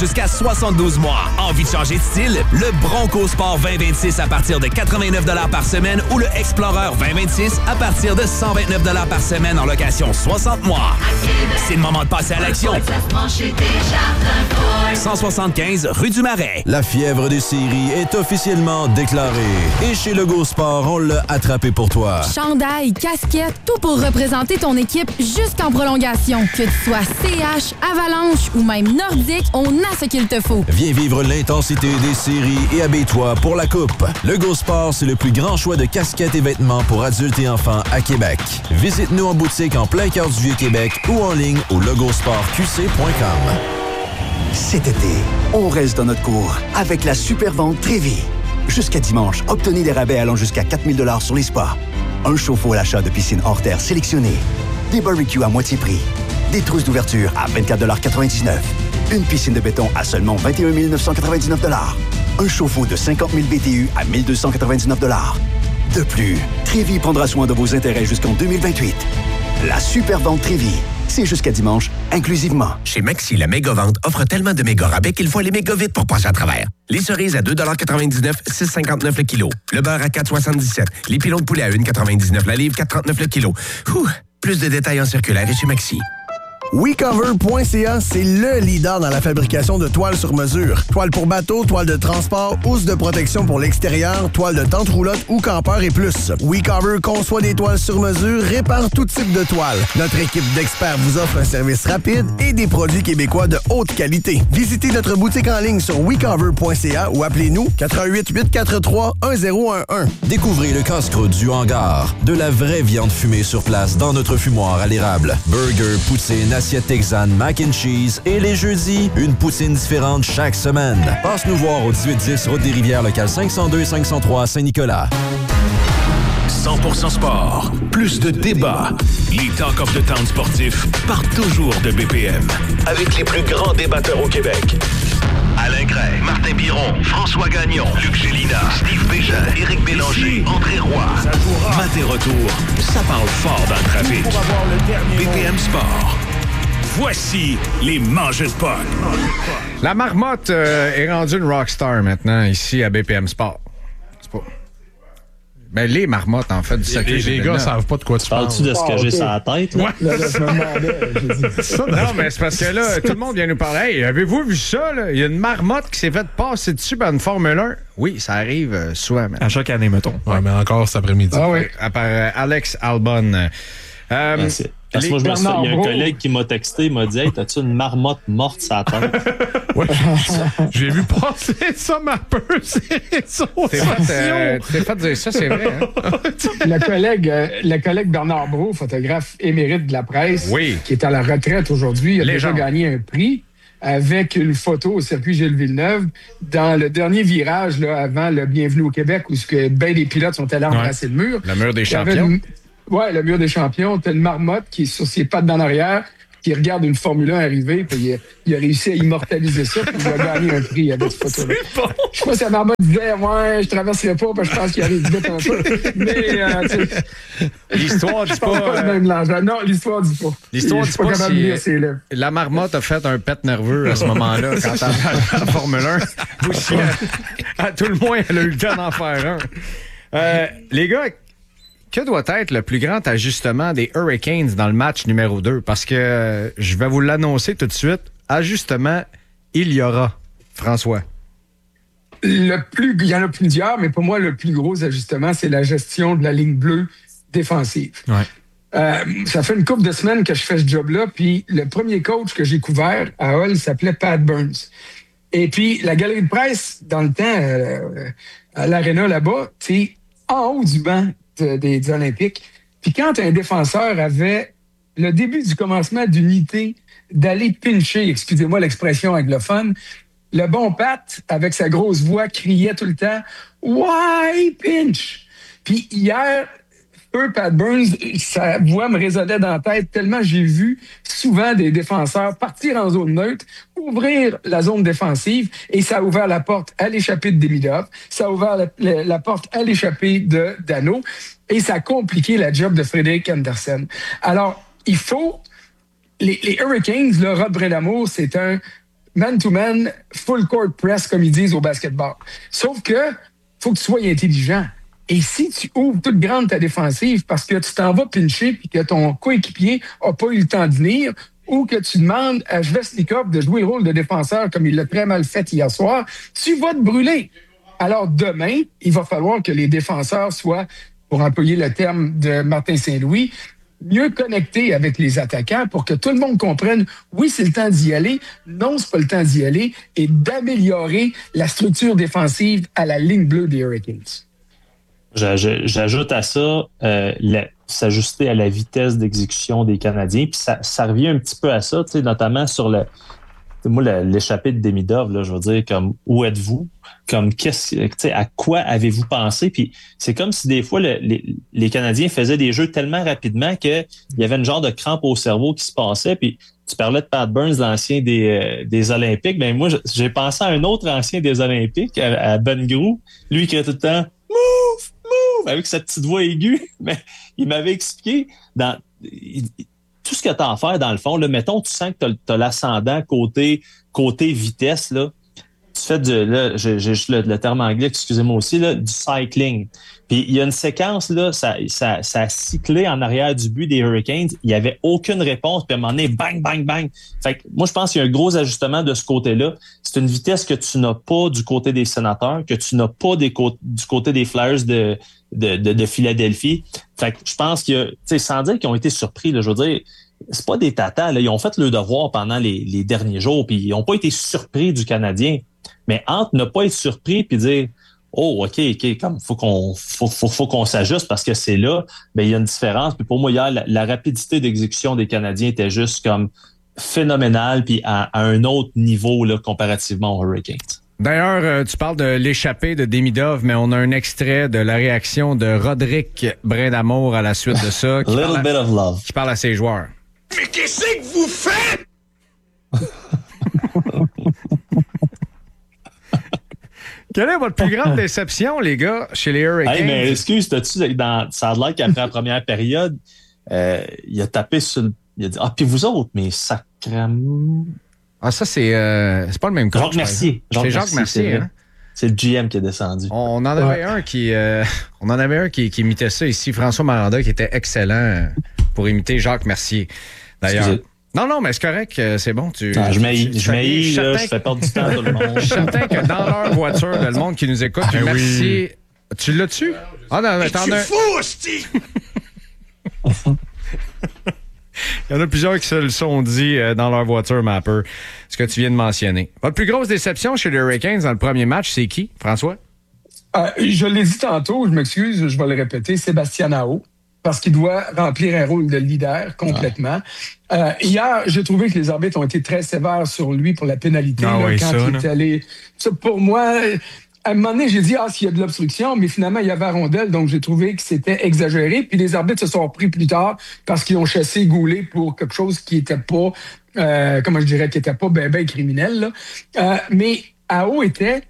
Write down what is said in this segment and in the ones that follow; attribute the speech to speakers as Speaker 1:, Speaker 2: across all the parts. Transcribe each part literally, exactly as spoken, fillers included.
Speaker 1: Jusqu'à soixante-douze mois. Envie de changer de style? Le Bronco Sport vingt vingt-six à partir de quatre-vingt-neuf dollars par semaine ou le Explorer vingt vingt-six à partir de cent vingt-neuf dollars par semaine en location soixante mois. C'est le moment de passer à l'action. cent soixante-quinze rue du Marais.
Speaker 2: La fièvre des séries est officiellement déclarée. Et chez Lego Sport, on l'a attrapé pour toi.
Speaker 3: Chandail, casquette, tout pour représenter ton équipe jusqu'en prolongation. Que tu sois C H, Avalanche ou même Nordique, on a ce qu'il te faut.
Speaker 2: Viens vivre l'intensité des séries et habille-toi pour la coupe. Lego Sport, c'est le plus grand choix de casquettes et vêtements pour adultes et enfants à Québec. Visite-nous en boutique en plein cœur du Vieux-Québec ou en ligne au logosport q c point com.
Speaker 4: Cet été, on reste dans notre cours avec la super vente Trévis. Jusqu'à dimanche, obtenez des rabais allant jusqu'à quatre mille dollars sur les spas. Un chauffe-eau à l'achat de piscine hors terre sélectionnée. Des barbecues à moitié prix. Des trousses d'ouverture à vingt-quatre dollars quatre-vingt-dix-neuf. Une piscine de béton à seulement vingt et un mille neuf cent quatre-vingt-dix-neuf dollars. Un chauffe-eau de cinquante mille B T U à mille deux cent quatre-vingt-dix-neuf dollars. De plus, Trévis prendra soin de vos intérêts jusqu'en deux mille vingt-huit. La super vente Trévis, c'est jusqu'à dimanche, inclusivement.
Speaker 5: Chez Maxi, la méga-vente offre tellement de méga rabais qu'il faut aller méga vite pour passer à travers. Les cerises à deux dollars quatre-vingt-dix-neuf, six cinquante-neuf le kilo. Le beurre à quatre soixante-dix-sept. Les pilons de poulet à un quatre-vingt-dix-neuf la livre, quatre trente-neuf le kilo. Ouh, plus de détails en circulaire et chez Maxi.
Speaker 6: WeCover point C A, c'est le leader dans la fabrication de toiles sur mesure. Toiles pour bateau, toiles de transport, housses de protection pour l'extérieur, toiles de tente roulotte ou campeur et plus. WeCover conçoit des toiles sur mesure, répare tout type de toiles. Notre équipe d'experts vous offre un service rapide et des produits québécois de haute qualité. Visitez notre boutique en ligne sur WeCover point C A ou appelez-nous quatre un huit, huit quatre trois, un zéro un un.
Speaker 2: Découvrez le casse-croûte du hangar. De la vraie viande fumée sur place dans notre fumoir à l'érable. Burger, poutine, assiette texane, mac and cheese et les jeudis, une poutine différente chaque semaine. Passe nous voir au dix-huit dix Route des Rivières, local cinq cent deux cinq cent trois Saint-Nicolas.
Speaker 1: cent pour cent sport, plus de débats. Les Talk of the Town sportifs partent toujours de B P M. Avec les plus grands débatteurs au Québec. Alain Gray, Martin Biron, François Gagnon, Luc Gélina, Steve Bégin, Éric Bélanger, André Roy. Maté retour, ça parle fort dans le trafic. B P M Sport. Voici les mangeurs de potes.
Speaker 7: La marmotte euh, est rendue une rockstar maintenant ici à B P M Sport. C'est pas... Ben, les marmottes, en fait, du sacré.
Speaker 8: Les, les gars savent pas de quoi tu parles.
Speaker 9: Parles-tu de ce que
Speaker 8: ah,
Speaker 9: j'ai
Speaker 8: okay.
Speaker 9: sur la tête? Là?
Speaker 8: Ouais. Là, là, je me demandais.
Speaker 7: Ça, non, mais c'est parce que là, tout le monde vient nous parler. Hey, avez-vous vu ça? Là? Il y a une marmotte qui s'est fait passer dessus par une Formule un. Oui, ça arrive euh, souvent. Maintenant.
Speaker 8: À chaque année, mettons. Ouais, ouais mais encore cet après-midi.
Speaker 7: Ah oui. À part euh, Alex Albon. Euh,
Speaker 9: ouais, c'est... Parce que moi, je me suis... il y a un collègue qui m'a texté, il m'a dit « Hey, t'as-tu une marmotte morte sur la tête? »
Speaker 8: Ouais, j'ai vu passer ça, ma peur, c'est ça.
Speaker 7: T'es fait, euh, t'es fait dire ça, c'est vrai. Hein?
Speaker 10: le, collègue, euh, le collègue Bernard Brault, photographe émérite de la presse,
Speaker 7: oui.
Speaker 10: qui est à la retraite aujourd'hui, a
Speaker 7: Légende.
Speaker 10: déjà gagné un prix avec une photo au circuit Gilles Villeneuve dans le dernier virage là, avant le Bienvenue au Québec où bien des pilotes sont allés embrasser ouais. le mur.
Speaker 7: Le mur des champions.
Speaker 10: Une... Oui, le mur des champions. T'as une marmotte qui est sur ses pattes dans l'arrière, qui regarde une Formule un arriver, puis il a, il a réussi à immortaliser ça, puis il a gagné un prix avec cette photo-là. Bon. Je sais pas si la marmotte disait « Ouais, je traverserai pas, parce que je pense qu'il arrive vite un peu. » Mais, euh, tu sais...
Speaker 7: L'histoire dit pas...
Speaker 10: pas euh... même non, l'histoire dit pas.
Speaker 7: L'histoire dit pas, pas si... Si la marmotte a fait un pet nerveux à ce moment-là, quand elle a la Formule un. Ou si, à, à tout le moins, elle a eu le temps d'en faire un. Euh, les gars... Que doit être le plus grand ajustement des Hurricanes dans le match numéro deux? Parce que euh, je vais vous l'annoncer tout de suite. Ajustement, il y aura. François.
Speaker 10: Le plus, il y en a plusieurs, mais pour moi, le plus gros ajustement, c'est la gestion de la ligne bleue défensive.
Speaker 8: Ouais.
Speaker 10: Euh, ça fait une couple de semaines que je fais ce job-là, puis le premier coach que j'ai couvert à Hull s'appelait Pat Burns. Et puis, la galerie de presse, dans le temps, euh, à l'aréna là-bas, c'est en haut du banc Des, des Olympiques. Puis quand un défenseur avait le début du commencement d'unité d'aller pincher, excusez-moi l'expression anglophone, le bon Pat, avec sa grosse voix, criait tout le temps « Why pinch? » Puis hier, eux, Pat Burns, sa voix me résonnait dans la tête tellement j'ai vu souvent des défenseurs partir en zone neutre, ouvrir la zone défensive, et ça a ouvert la porte à l'échappée de Demidov, ça a ouvert la, la, la porte à l'échappée de Dano, et ça a compliqué la job de Frédéric Andersen. Alors, il faut... Les, les Hurricanes, là, Rod Brindamour, c'est un man-to-man, full court press, comme ils disent au basketball. Sauf que faut que tu sois intelligent. Et si tu ouvres toute grande ta défensive parce que tu t'en vas pincher puis que ton coéquipier n'a pas eu le temps de venir, ou que tu demandes à Svechnikov de jouer le rôle de défenseur comme il l'a très mal fait hier soir, tu vas te brûler. Alors demain, il va falloir que les défenseurs soient, pour employer le terme de Martin Saint-Louis, mieux connectés avec les attaquants pour que tout le monde comprenne, oui, c'est le temps d'y aller, non, c'est pas le temps d'y aller, et d'améliorer la structure défensive à la ligne bleue des Hurricanes.
Speaker 9: J'ajoute à ça euh, la, s'ajuster à la vitesse d'exécution des Canadiens. Puis ça, ça revient un petit peu à ça, tu sais, notamment sur le, moi, le, l'échappée de Demidov, là, je veux dire, comme où êtes-vous? Comme qu'est-ce, tu sais, à quoi avez-vous pensé? Puis c'est comme si des fois le, les, les Canadiens faisaient des jeux tellement rapidement qu'il y avait une genre de crampe au cerveau qui se passait. Puis tu parlais de Pat Burns, l'ancien des, euh, des Olympiques. Ben moi, j'ai pensé à un autre ancien des Olympiques, à, à Ben Grou, lui qui était tout le temps move, move, avec sa petite voix aiguë. Mais il m'avait expliqué dans il, tout ce que tu as à faire dans le fond. Là, mettons, tu sens que tu as l'ascendant côté côté vitesse là. Tu fais du, là, j'ai, j'ai juste le, le terme anglais, excusez-moi aussi, là, du cycling. Puis il y a une séquence, là, ça, ça, ça a cyclé en arrière du but des Hurricanes. Il n'y avait aucune réponse, puis à un moment donné, bang, bang, bang. Fait que moi, je pense qu'il y a un gros ajustement de ce côté-là. C'est une vitesse que tu n'as pas du côté des Sénateurs, que tu n'as pas des cô- du côté des Flyers de, de, de, de Philadelphie. Fait que je pense qu'il y a, tu sais, sans dire qu'ils ont été surpris, là, je veux dire, c'est pas des tatas, là. Ils ont fait le devoir pendant les, les derniers jours, puis ils n'ont pas été surpris du Canadien. Mais entre ne pas être surpris puis dire oh ok ok comme faut qu'on faut faut, faut qu'on s'ajuste parce que c'est là, ben il y a une différence. Puis pour moi hier la, la rapidité d'exécution des Canadiens était juste comme phénoménale puis à, à un autre niveau là comparativement aux Hurricanes.
Speaker 7: D'ailleurs, euh, tu parles de l'échappée de Demidov, mais on a un extrait de la réaction de Roderick Brindamour à la suite de ça. Qui
Speaker 9: Little
Speaker 7: parle à,
Speaker 9: bit of love.
Speaker 7: Qui parle à ses joueurs.
Speaker 1: Mais qu'est-ce que vous faites?
Speaker 7: Quelle est votre plus grande déception, les gars, chez les Hurricanes?
Speaker 9: Hey, mais excuse, t'as-tu dans, ça a l'air qu'après la première période, euh, il a tapé sur le. Il a dit ah, puis vous autres, mais sacrément.
Speaker 7: Ah, ça, c'est, euh, c'est pas le même coach.
Speaker 9: Jacques Mercier.
Speaker 7: Jacques c'est Jacques Mercier,
Speaker 9: Mercier
Speaker 7: hein?
Speaker 9: C'est le G M qui est descendu.
Speaker 7: On en avait ouais. un qui. Euh, on en avait un qui, qui imitait ça ici, François Maranda, qui était excellent pour imiter Jacques Mercier. D'ailleurs. Excusez. Non, non, mais c'est correct, c'est bon. Tu,
Speaker 9: ah, je m'haïs,
Speaker 7: tu,
Speaker 9: je m'haïs, là, je fais perdre du temps à tout le monde.
Speaker 7: Je suis certain que dans leur voiture, le monde qui nous écoute, ah, merci. Oui. Tu l'as-tu? Ah, non, mais t'en as.
Speaker 1: Tu fou, hostie!
Speaker 7: Il y en a plusieurs qui se le sont dit euh, dans leur voiture, Mapper, ce que tu viens de mentionner. Votre plus grosse déception chez les Hurricanes dans le premier match, c'est qui, François?
Speaker 10: Euh, je l'ai dit tantôt, je m'excuse, je vais le répéter, Sébastien Aho. Parce qu'il doit remplir un rôle de leader complètement. Ah. Euh, hier, j'ai trouvé que les arbitres ont été très sévères sur lui pour la pénalité ah, là, oui, quand ça, il est allé. Ça, pour moi, à un moment donné, j'ai dit ah s'il y a de l'obstruction, mais finalement il y avait la rondelle, donc j'ai trouvé que c'était exagéré. Puis les arbitres se sont repris plus tard parce qu'ils ont chassé Goulet pour quelque chose qui était pas, euh, comment je dirais, qui était pas ben ben criminel. Là. Euh, mais Aho était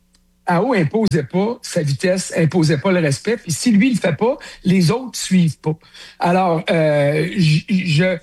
Speaker 10: Aho imposait pas sa vitesse, imposait pas le respect. Puis si lui, il le fait pas, les autres suivent pas. Alors, euh, je,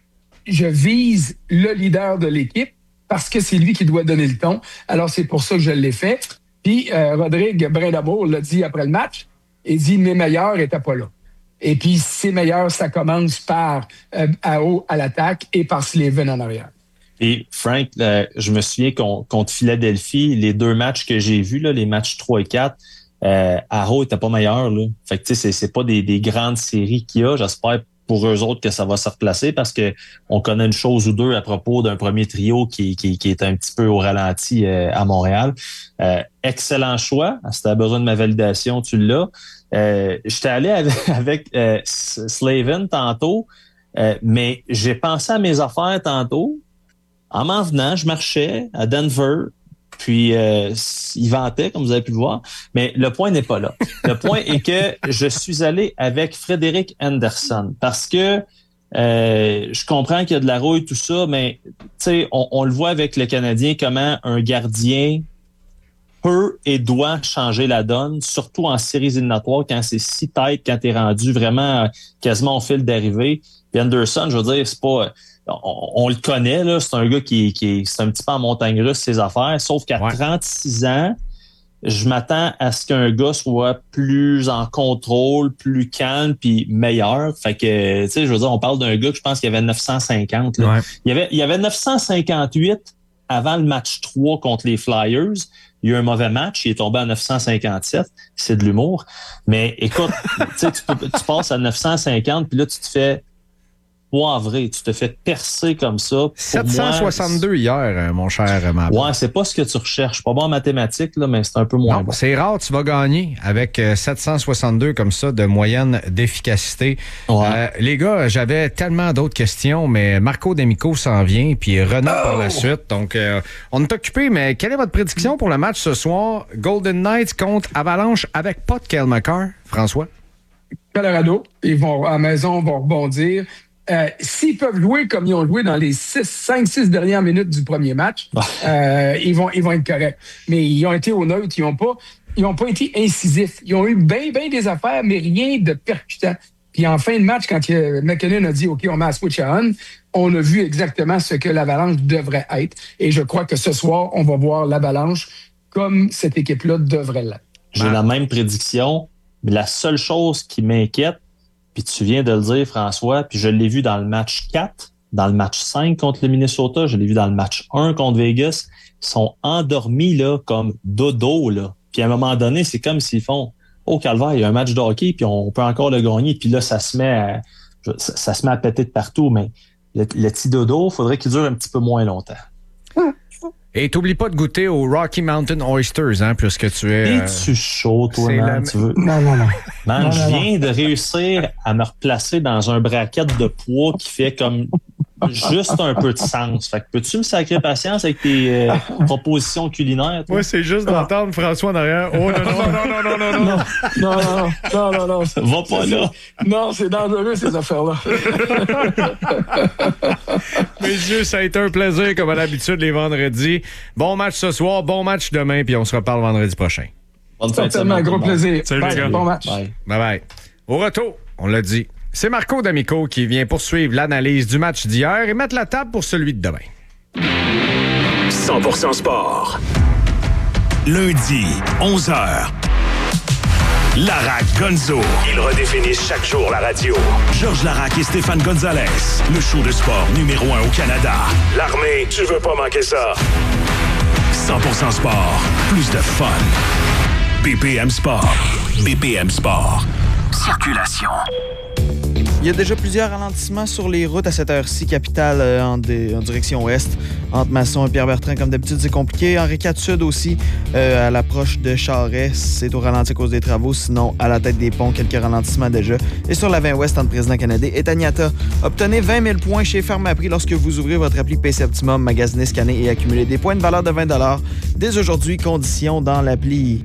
Speaker 10: je vise le leader de l'équipe parce que c'est lui qui doit donner le ton. Alors, c'est pour ça que je l'ai fait. Puis, euh, Rodrigue Brindamour l'a dit après le match. Il dit, mes meilleurs n'étaient pas là. Et puis, ses meilleurs, ça commence par euh, Aho à l'attaque et par Slavin en arrière.
Speaker 9: Et Frank, euh, je me souviens qu'on, contre Philadelphie, les deux matchs que j'ai vus, là, les matchs trois et quatre, euh, Aho était pas meilleur. Là. Fait que tu sais, c'est, c'est pas des, des grandes séries qu'il y a. J'espère pour eux autres que ça va se replacer parce que on connaît une chose ou deux à propos d'un premier trio qui, qui, qui est un petit peu au ralenti euh, à Montréal. Euh, excellent choix. Si tu as besoin de ma validation, tu l'as. Euh, j'étais allé avec, avec euh, Slavin tantôt, euh, mais j'ai pensé à mes affaires tantôt. En m'en venant, je marchais à Denver, puis euh, il ventait, comme vous avez pu le voir, mais le point n'est pas là. Le point est que je suis allé avec Frédéric Anderson parce que euh, je comprends qu'il y a de la rouille, tout ça, mais tu sais, on, on le voit avec le Canadien, comment un gardien peut et doit changer la donne, surtout en séries éliminatoires, quand c'est si tight, quand t'es rendu vraiment quasiment au fil d'arrivée. Puis Anderson, je veux dire, c'est pas... on, on le connaît, là, c'est un gars qui, qui est, c'est un petit peu en montagne russe, ses affaires, sauf qu'à ouais. trente-six ans, je m'attends à ce qu'un gars soit plus en contrôle, plus calme, puis meilleur. Fait que, tu sais, je veux dire, on parle d'un gars que je pense qu'il y avait neuf cent cinquante. Là. Ouais. Il, y avait, il y avait neuf cent cinquante-huit avant le match trois contre les Flyers. Il y a eu un mauvais match, il est tombé à neuf cent cinquante-sept. C'est de l'humour. Mais écoute, tu sais, tu, tu passes à neuf cent cinquante, puis là, tu te fais poivré, tu te fais percer comme ça.
Speaker 7: sept cent soixante-deux moi, hier, mon cher Mabel.
Speaker 9: Ouais, c'est pas ce que tu recherches. Pas bon en mathématiques, là, mais c'est un peu moins
Speaker 7: non,
Speaker 9: bon.
Speaker 7: C'est rare, tu vas gagner avec sept cent soixante-deux comme ça de moyenne d'efficacité. Ouais. Euh, les gars, j'avais tellement d'autres questions, mais Marco D'Amico s'en vient, puis Renaud oh! par la suite. Donc, euh, on est occupé, mais quelle est votre prédiction pour le match ce soir? Golden Knights contre Avalanche avec pas de Cale Makar, François?
Speaker 10: Colorado, ils vont à la maison, vont rebondir. Euh, s'ils peuvent jouer comme ils ont joué dans les cinq six dernières minutes du premier match, euh, ils, vont, ils vont être corrects. Mais ils ont été au neutre, ils n'ont pas, ils ont pas été incisifs. Ils ont eu bien, bien des affaires, mais rien de percutant. Puis en fin de match, quand euh, McKinnon a dit « OK, on met à switch on », on a vu exactement ce que l'Avalanche devrait être. Et je crois que ce soir, on va voir l'Avalanche comme cette équipe-là devrait l'être.
Speaker 9: J'ai la même prédiction, mais la seule chose qui m'inquiète, puis tu viens de le dire, François, puis je l'ai vu dans le match quatre, dans le match cinq contre le Minnesota, je l'ai vu dans le match un contre Vegas. Ils sont endormis là, comme dodo. Là. Puis à un moment donné, c'est comme s'ils font « Oh, calvaire, il y a un match de hockey, puis on peut encore le gagner. » Puis là, ça se met à, ça, ça se met à péter de partout. Mais le, le petit dodo, il faudrait qu'il dure un petit peu moins longtemps.
Speaker 7: Et t'oublies pas de goûter aux Rocky Mountain Oysters, hein, puisque tu es...
Speaker 9: Euh, Es-tu chaud, toi, man,
Speaker 7: la...
Speaker 9: tu veux...
Speaker 10: Non, non, non.
Speaker 9: Man,
Speaker 10: non,
Speaker 9: je
Speaker 10: non,
Speaker 9: viens
Speaker 10: non.
Speaker 9: de réussir à me replacer dans un bracket de poids qui fait comme juste un peu de sens. Fait que peux-tu me sacrer patience avec tes euh, propositions culinaires?
Speaker 7: Moi, ouais, c'est juste d'entendre François en arrière. Oh non, non, non, non, non, non, non.
Speaker 10: Non, non, non, non, non.
Speaker 9: Va pas là.
Speaker 10: Non, c'est dangereux, ces affaires-là.
Speaker 7: Messieurs, ça a été un plaisir, comme à l'habitude, les vendredis. Bon match ce soir, bon match demain, puis on se reparle vendredi prochain.
Speaker 9: Bonne fin de
Speaker 10: Certainement,
Speaker 9: semaine,
Speaker 10: gros plaisir.
Speaker 7: Salut, les gars.
Speaker 10: Bon match.
Speaker 9: Bye.
Speaker 7: Bye bye. Au retour, on l'a dit, c'est Marco D'Amico qui vient poursuivre l'analyse du match d'hier et mettre la table pour celui de demain.
Speaker 1: cent pour cent sport. Lundi, onze heures. Larac Gonzo. Ils redéfinissent chaque jour la radio. Georges Larac et Stéphane Gonzalez. Le show de sport numéro un au Canada. L'armée, tu veux pas manquer ça. cent pour cent sport. Plus de fun. B P M Sport. B P M Sport. Circulation.
Speaker 11: Il y a déjà plusieurs ralentissements sur les routes à cette heure-ci, capitale euh, en, dé, en direction ouest. Entre Masson et Pierre-Bertrand, comme d'habitude, c'est compliqué. Henri quatre Sud aussi, euh, à l'approche de Charest, c'est au ralenti à cause des travaux. Sinon, à la tête des ponts, quelques ralentissements déjà. Et sur la vingt ouest, entre Président Canadien et Taniata. Obtenez vingt mille points chez Pharmaprix lorsque vous ouvrez votre appli P C Optimum, magasinez, scannez et accumulez des points de valeur de vingt dollars. Dès aujourd'hui, conditions dans l'appli.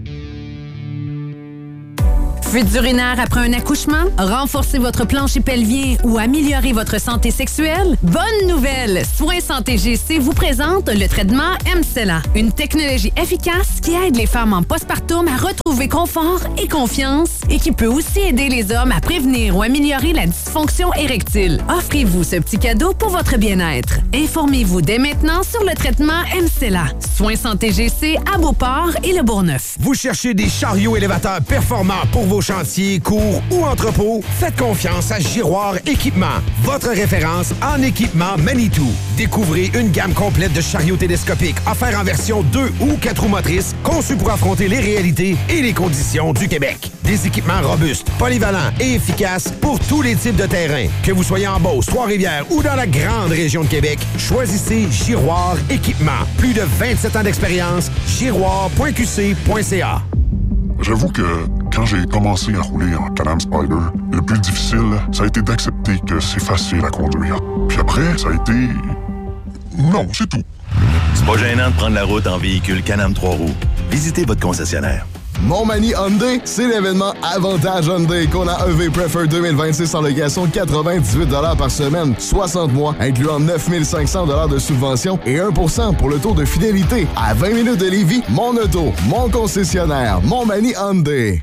Speaker 12: Fuite urinaire après un accouchement? Renforcer votre plancher pelvien ou améliorer votre santé sexuelle? Bonne nouvelle! Soins Santé G C vous présente le traitement M-Cella, une technologie efficace qui aide les femmes en postpartum à retrouver confort et confiance et qui peut aussi aider les hommes à prévenir ou améliorer la dysfonction érectile. Offrez-vous ce petit cadeau pour votre bien-être. Informez-vous dès maintenant sur le traitement M-Cella. Soins Santé G C à Beauport et le Bourgneuf.
Speaker 13: Vous cherchez des chariots élévateurs performants pour vos chantiers, cours ou entrepôts? Faites confiance à Giroir Équipement, votre référence en équipement Manitou. Découvrez une gamme complète de chariots télescopiques offerts en version deux ou quatre roues motrices, conçus pour affronter les réalités et les conditions du Québec. Des équipements robustes, polyvalents et efficaces pour tous les types de terrains. Que vous soyez en Beauce, Trois-Rivières ou dans la grande région de Québec, choisissez Giroir Équipement. Plus de vingt-sept ans d'expérience, giroir point q c point c a.
Speaker 14: J'avoue que quand j'ai commencé à rouler en Can-Am Spyder, le plus difficile, ça a été d'accepter que c'est facile à conduire. Puis après, ça a été... Non, c'est tout.
Speaker 15: C'est pas gênant de prendre la route en véhicule Can-Am trois roues. Visitez votre concessionnaire.
Speaker 16: Montmagny Hyundai, c'est l'événement Avantage Hyundai qu'on a E V Prefer deux mille vingt-six en location quatre-vingt-dix-huit dollars par semaine, soixante mois, incluant neuf mille cinq cents dollars de subvention et un pour cent pour le taux de fidélité. À vingt minutes de Lévis, mon auto, mon concessionnaire, Montmagny Hyundai.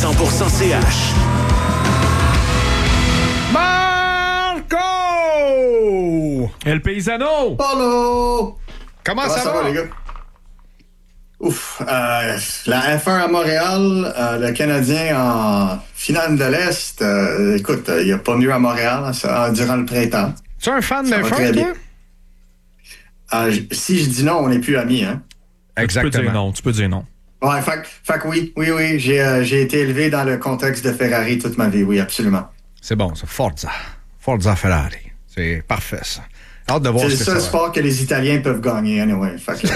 Speaker 1: cent pour cent C H.
Speaker 7: Marco!
Speaker 8: El Paisano!
Speaker 17: Polo!
Speaker 7: Comment, Comment ça, ça va? va, les gars?
Speaker 17: Ouf. Euh, la F un à Montréal, euh, le Canadien en finale de l'Est. Euh, écoute, il n'y a pas mieux à Montréal ça, durant le printemps.
Speaker 7: Tu es un fan de F un, toi?
Speaker 17: Euh, si je dis non, on n'est plus amis. Hein?
Speaker 8: Exactement. Tu peux dire non. Tu peux dire non.
Speaker 17: Ouais, fait, fait que oui, oui, oui. J'ai, euh, j'ai été élevé dans le contexte de Ferrari toute ma vie, oui, absolument.
Speaker 7: C'est bon, ça. Forza. Forza Ferrari. C'est parfait, ça. Hâte de voir
Speaker 17: c'est
Speaker 7: ce
Speaker 17: le
Speaker 7: que
Speaker 17: seul
Speaker 7: ça
Speaker 17: sport va. Que les Italiens peuvent gagner, anyway. Fait que,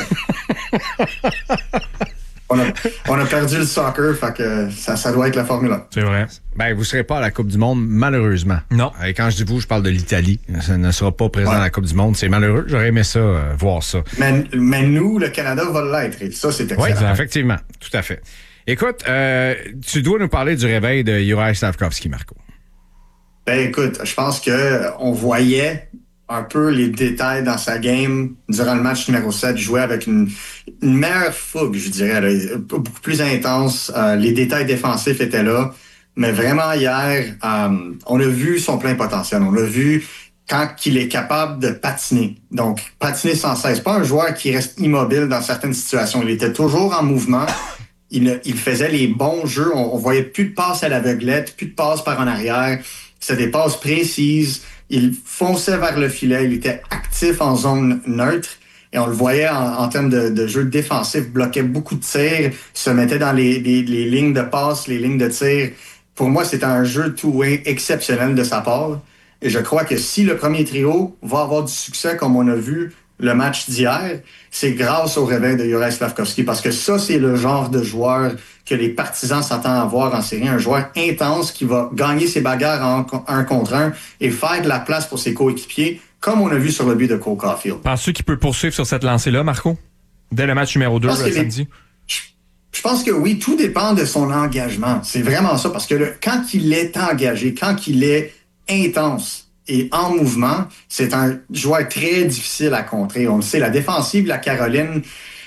Speaker 17: on, a, on a perdu le soccer, fait que ça, ça doit être la Formule un.
Speaker 8: C'est vrai.
Speaker 7: Ben, vous ne serez pas à la Coupe du Monde, malheureusement.
Speaker 8: Non.
Speaker 7: Et quand je dis vous, je parle de l'Italie. Ça ne sera pas présent ouais. à la Coupe du Monde. C'est malheureux. J'aurais aimé ça, euh, voir ça.
Speaker 17: Mais, mais nous, le Canada va l'être. Et ça, c'est excellent.
Speaker 7: Oui, effectivement. Tout à fait. Écoute, euh, tu dois nous parler du réveil de Juraj Slafkovský, Marco.
Speaker 17: Ben, écoute, je pense qu'on voyait un peu les détails dans sa game durant le match numéro sept. Il jouait avec une, une meilleure fougue, je dirais, là, beaucoup plus intense. Euh, les détails défensifs étaient là. Mais vraiment, hier, euh, on a vu son plein potentiel. On a vu quand il est capable de patiner. Donc, patiner sans cesse. Pas un joueur qui reste immobile dans certaines situations. Il était toujours en mouvement. Il, il faisait les bons jeux. On, on voyait plus de passes à l'aveuglette, plus de passes par en arrière. C'était des passes précises. Il fonçait vers le filet. Il était actif en zone neutre. Et on le voyait en, en termes de, de jeu défensif, bloquait beaucoup de tirs, se mettait dans les, les, les lignes de passe, les lignes de tir. Pour moi, c'était un jeu two-way exceptionnel de sa part. Et je crois que si le premier trio va avoir du succès, comme on a vu le match d'hier, c'est grâce au réveil de Juraj Slafkovský. Parce que ça, c'est le genre de joueur que les partisans s'attendent à voir en série. Un joueur intense qui va gagner ses bagarres en un contre un et faire de la place pour ses coéquipiers, comme on a vu sur le but de Cole Caulfield.
Speaker 8: Penses-tu qu'il peut poursuivre sur cette lancée-là, Marco? Dès le match numéro deux, le samedi?
Speaker 17: Les... Je pense que oui, tout dépend de son engagement. C'est vraiment ça, parce que le, quand il est engagé, quand il est intense et en mouvement, c'est un joueur très difficile à contrer. On le sait, la défensive de la Caroline,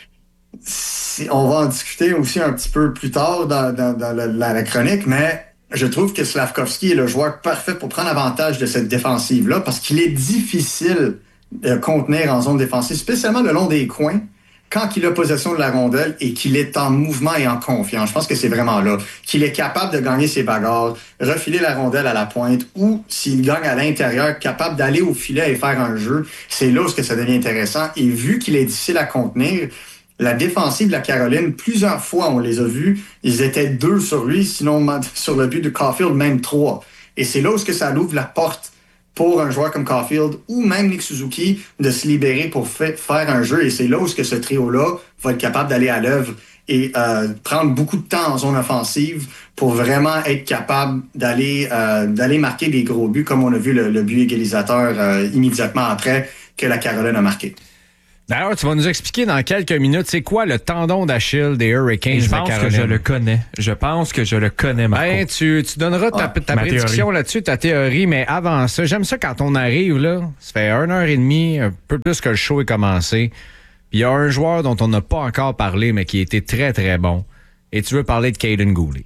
Speaker 17: on va en discuter aussi un petit peu plus tard dans, dans, dans la, la chronique, mais je trouve que Slafkovský est le joueur parfait pour prendre avantage de cette défensive-là, parce qu'il est difficile de contenir en zone défensive, spécialement le long des coins, quand il a possession de la rondelle et qu'il est en mouvement et en confiance. Je pense que c'est vraiment là. Qu'il est capable de gagner ses bagarres, refiler la rondelle à la pointe, ou s'il gagne à l'intérieur, capable d'aller au filet et faire un jeu. C'est là où ça devient intéressant. Et vu qu'il est difficile à contenir, la défensive de la Caroline, plusieurs fois, on les a vus, ils étaient deux sur lui, sinon sur le but de Caulfield, même trois. Et c'est là où ça ouvre la porte pour un joueur comme Caulfield ou même Nick Suzuki de se libérer pour fa- faire un jeu. Et c'est là où ce trio-là va être capable d'aller à l'œuvre et euh, prendre beaucoup de temps en zone offensive pour vraiment être capable d'aller, euh, d'aller marquer des gros buts, comme on a vu le, le but égalisateur euh, immédiatement après que la Caroline a marqué.
Speaker 7: D'ailleurs, tu vas nous expliquer dans quelques minutes, c'est quoi le tendon d'Achille des Hurricanes de Caroline?
Speaker 8: Je pense que je le connais. Je pense que je le connais, Marco.
Speaker 7: Ben, tu, tu donneras ta, ta prédiction théorie. Là-dessus, ta théorie, mais avant ça, j'aime ça quand on arrive, là, ça fait une heure et demie, un peu plus que le show est commencé, puis il y a un joueur dont on n'a pas encore parlé, mais qui a été très, très bon, et tu veux parler de Kaiden Guhle.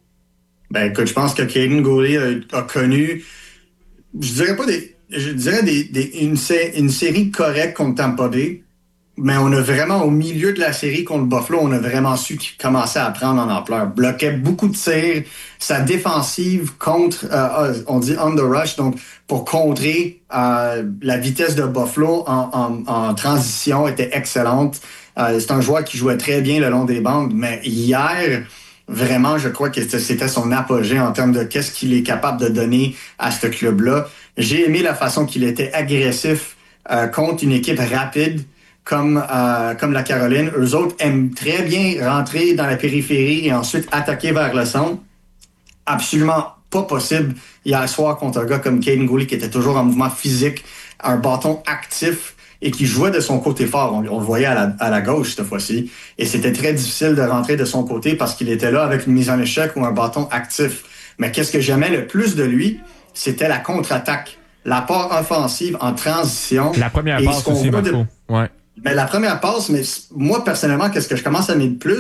Speaker 17: Ben, écoute, je pense que Kaiden Guhle a, a connu, je dirais pas des, je dirais des, des, une, une série correcte contre Tampa Bay, mais on a vraiment, au milieu de la série contre Buffalo, on a vraiment su qu'il commençait à prendre en ampleur. Bloquait beaucoup de tirs. Sa défensive contre, euh, on dit on the rush, donc pour contrer euh, la vitesse de Buffalo en, en, en transition était excellente. Euh, c'est un joueur qui jouait très bien le long des bandes, mais hier, vraiment, je crois que c'était son apogée en termes de qu'est-ce qu'il est capable de donner à ce club-là. J'ai aimé la façon qu'il était agressif euh, contre une équipe rapide, comme euh, comme la Caroline. Eux autres aiment très bien rentrer dans la périphérie et ensuite attaquer vers le centre. Absolument pas possible hier soir contre un gars comme Kaiden Guhle qui était toujours en mouvement physique, un bâton actif et qui jouait de son côté fort. On, on le voyait à la, à la gauche cette fois-ci. Et c'était très difficile de rentrer de son côté parce qu'il était là avec une mise en échec ou un bâton actif. Mais qu'est-ce que j'aimais le plus de lui, c'était la contre-attaque. La part offensive en transition.
Speaker 8: La première passe aussi, Marco.
Speaker 17: De...
Speaker 8: Ouais.
Speaker 17: Ben, la première passe, mais moi, personnellement, qu'est-ce que je commence à aimer de plus,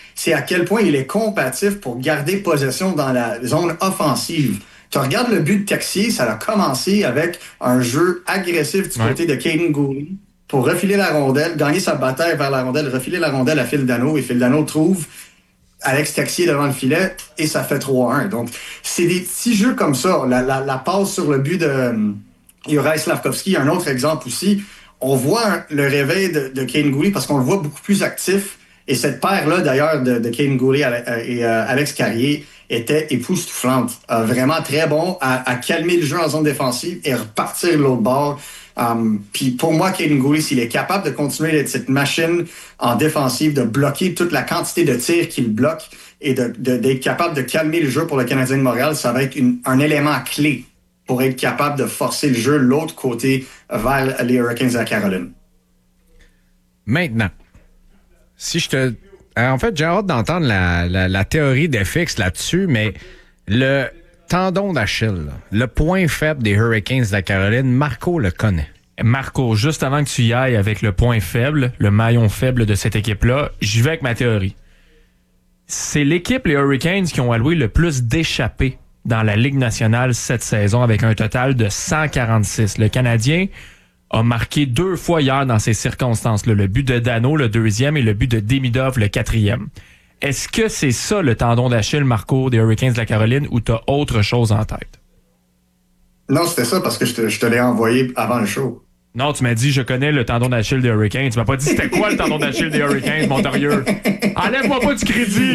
Speaker 17: c'est à quel point il est combatif pour garder possession dans la zone offensive. Tu regardes le but de Texier, ça a commencé avec un jeu agressif du ouais. côté de Caden Gooley pour refiler la rondelle, gagner sa bataille vers la rondelle, refiler la rondelle à Phil Dano, et Phil Dano trouve Alex Texier devant le filet, et ça fait trois un. Donc, c'est des petits jeux comme ça. La, la, la passe sur le but de euh, Juraj Slavkovski, un autre exemple aussi. On voit hein, le réveil de, de Caden Gooley parce qu'on le voit beaucoup plus actif. Et cette paire-là, d'ailleurs, de, de Caden Gooley et euh, Alex Carrier était époustouflante. Euh, vraiment très bon à, à calmer le jeu en zone défensive et repartir de l'autre bord. Um, Puis pour moi, Caden Gooley, s'il est capable de continuer d'être cette machine en défensive, de bloquer toute la quantité de tirs qu'il bloque et de, de, d'être capable de calmer le jeu pour le Canadien de Montréal, ça va être une, un élément clé pour être capable de forcer le jeu de l'autre côté vers les Hurricanes de la Caroline.
Speaker 7: Maintenant, si je te... En fait, j'ai hâte d'entendre la, la, la théorie d'F X là-dessus, mais le tendon d'Achille, le point faible des Hurricanes de la Caroline, Marco le connaît.
Speaker 18: Marco, juste avant que tu y ailles avec le point faible, le maillon faible de cette équipe-là, j'y vais avec ma théorie. C'est l'équipe, les Hurricanes, qui ont alloué le plus d'échappées dans la Ligue nationale cette saison, avec un total de cent quarante-six. Le Canadien a marqué deux fois hier dans ces circonstances-là. Le but de Dano, le deuxième, et le but de Demidov, le quatrième. Est-ce que c'est ça le tendon d'Achille, Marco, des Hurricanes de la Caroline, ou t'as autre chose en tête?
Speaker 17: Non, c'était ça parce que je te, je te l'ai envoyé avant le show.
Speaker 18: Non, tu m'as dit, je connais le tendon d'Achille des Hurricanes. Tu m'as pas dit c'était quoi le tendon d'Achille des Hurricanes, Montarieux. Enlève-moi pas du crédit!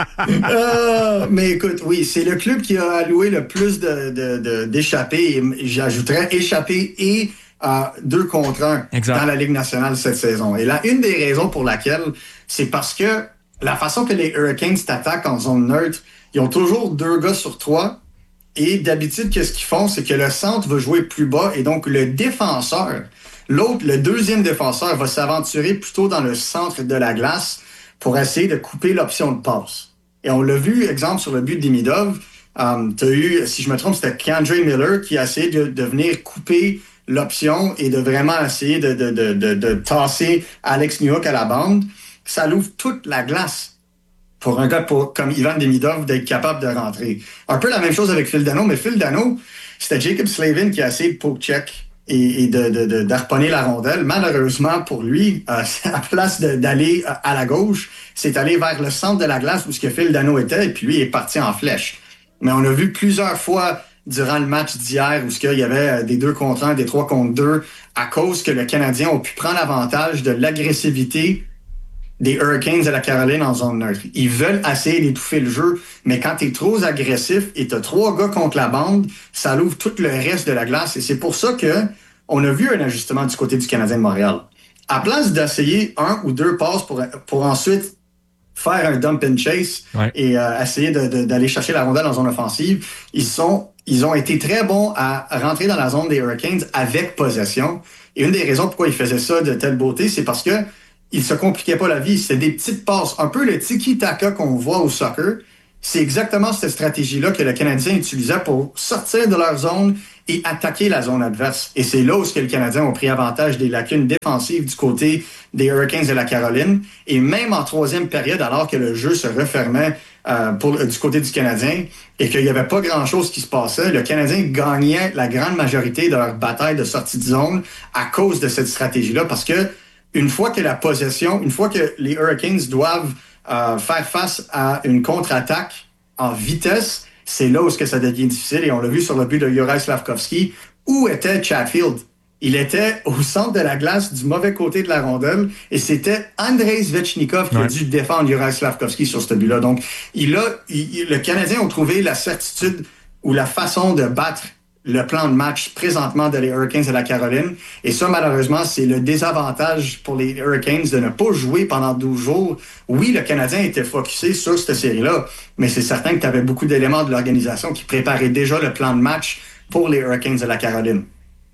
Speaker 17: euh, mais écoute, oui, c'est le club qui a alloué le plus de, de, de, d'échappées. Et j'ajouterais échappées et euh, deux contre un exact. Dans la Ligue nationale cette saison. Et là, une des raisons pour laquelle, c'est parce que la façon que les Hurricanes t'attaquent en zone neutre, ils ont toujours deux gars sur trois. Et d'habitude, qu'est-ce qu'ils font? C'est que le centre va jouer plus bas et donc le défenseur, l'autre, le deuxième défenseur, va s'aventurer plutôt dans le centre de la glace pour essayer de couper l'option de passe. Et on l'a vu, exemple, sur le but de Demidov. Um, tu as eu, si je me trompe, c'était K'Andre Miller qui a essayé de, de venir couper l'option et de vraiment essayer de, de, de, de, de tasser Alex Newhook à la bande. Ça l'ouvre toute la glace pour un gars pour, comme Ivan Demidov d'être capable de rentrer. Un peu la même chose avec Phil Dano, mais Phil Dano, c'était Jacob Slavin qui a essayé de poke-check et, et de, de, de, d'harponner la rondelle. Malheureusement pour lui, euh, à place de, d'aller à la gauche, c'est allé vers le centre de la glace où ce que Phil Dano était, et puis lui est parti en flèche. Mais on a vu plusieurs fois durant le match d'hier où il y avait des deux contre un, des trois contre deux, à cause que le Canadien a pu prendre avantage de l'agressivité des Hurricanes de la Caroline en zone neutre. Ils veulent essayer d'étouffer le jeu, mais quand t'es trop agressif et t'as trois gars contre la bande, ça l'ouvre tout le reste de la glace. Et c'est pour ça que on a vu un ajustement du côté du Canadien de Montréal. À place d'essayer un ou deux passes pour, pour ensuite faire un dump and chase ouais. et euh, essayer de, de, d'aller chercher la rondelle en zone offensive, ils sont ils ont été très bons à rentrer dans la zone des Hurricanes avec possession. Et une des raisons pourquoi ils faisaient ça de telle beauté, c'est parce que ils se compliquaient pas la vie. C'était des petites passes. Un peu le tiki-taka qu'on voit au soccer. C'est exactement cette stratégie-là que le Canadien utilisait pour sortir de leur zone et attaquer la zone adverse. Et c'est là où le Canadien a pris avantage des lacunes défensives du côté des Hurricanes de la Caroline. Et même en troisième période, alors que le jeu se refermait euh, pour, du côté du Canadien et qu'il n'y avait pas grand-chose qui se passait, le Canadien gagnait la grande majorité de leur bataille de sortie de zone à cause de cette stratégie-là. Parce que une fois que la possession, une fois que les Hurricanes doivent euh, faire face à une contre-attaque en vitesse, c'est là où ce que ça devient difficile. Et on l'a vu sur le but de Juraj Slavkovski. Où était Chatfield? Il était au centre de la glace du mauvais côté de la rondelle et c'était Andrei Svechnikov qui ouais. a dû défendre Juraj Slavkovski sur ce but-là. Donc, il a, il, le Canadien a trouvé la certitude ou la façon de battre le plan de match présentement de les Hurricanes de la Caroline. Et ça, malheureusement, c'est le désavantage pour les Hurricanes de ne pas jouer pendant douze jours. Oui, le Canadien était focusé sur cette série-là, mais c'est certain que tu avais beaucoup d'éléments de l'organisation qui préparaient déjà le plan de match pour les Hurricanes de la Caroline.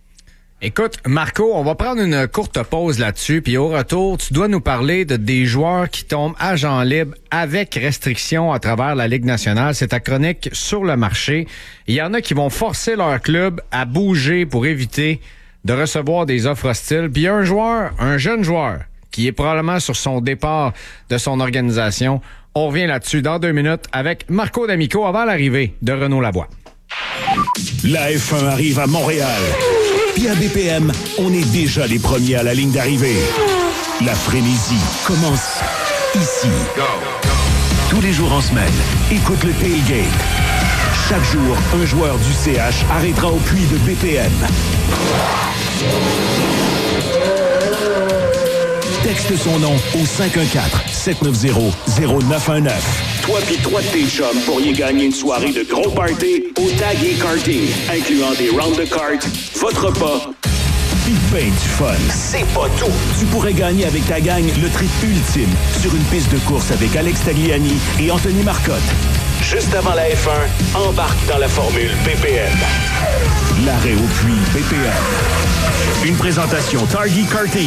Speaker 7: Écoute, Marco, on va prendre une courte pause là-dessus, puis au retour, tu dois nous parler de des joueurs qui tombent agents libres avec restrictions à travers la Ligue nationale. C'est ta chronique sur le marché. Il y en a qui vont forcer leur club à bouger pour éviter de recevoir des offres hostiles. Puis il y a un joueur, un jeune joueur, qui est probablement sur son départ de son organisation. On revient là-dessus dans deux minutes avec Marco D'Amico avant l'arrivée de Renaud Lavoie.
Speaker 1: La F un arrive à Montréal. Puis à B P M, on est déjà les premiers à la ligne d'arrivée. La frénésie commence ici. Go, go. Tous les jours en semaine, écoute le tailgate. Chaque jour, un joueur du C H arrêtera au puits de B P M. Texte son nom au cinq un quatre, sept neuf zéro, zéro neuf un neuf. Toi pis trois de tes chums pourriez gagner une soirée de gros party au Tag et Karting, incluant des rounds de cartes, votre repas, pis ben du fun. C'est pas tout! Tu pourrais gagner avec ta gang le trip ultime sur une piste de course avec Alex Tagliani et Anthony Marcotte. Juste avant la F un, embarque dans la formule B P M. L'arrêt au puits B P M. Une présentation Target Karting.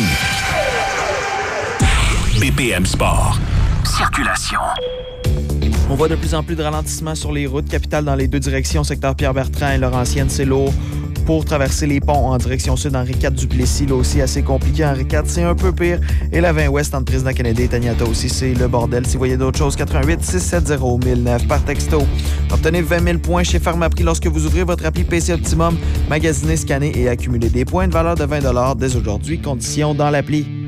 Speaker 1: B P M Sport. Circulation.
Speaker 11: On voit de plus en plus de ralentissements sur les routes capitales dans les deux directions, secteur Pierre-Bertrand et Laurentienne. C'est lourd pour traverser les ponts en direction sud. Henri quatre Duplessis, là aussi assez compliqué. Henri quatre, c'est un peu pire. Et la vingt ouest entre Président Kennedy et Taniata aussi, c'est le bordel. Si vous voyez d'autres choses, quatre un huit, six sept zéro, mille neuf par texto. Obtenez vingt mille points chez Pharmaprix lorsque vous ouvrez votre appli P C Optimum. Magasinez, scannez et accumulez des points de valeur de vingt dollars dès aujourd'hui. Conditions dans l'appli.